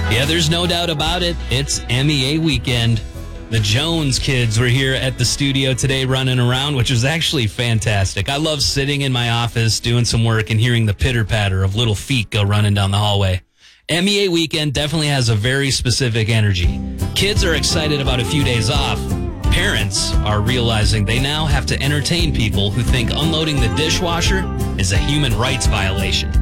Yeah, there's no doubt about it. It's MEA weekend. The Jones kids were here at the studio today running around, which was actually fantastic. I love sitting in my office doing some work and hearing the pitter-patter of little feet go running down the hallway. MEA weekend definitely has a very specific energy. Kids are excited about a few days off. Parents are realizing they now have to entertain people who think unloading the dishwasher is a human rights violation.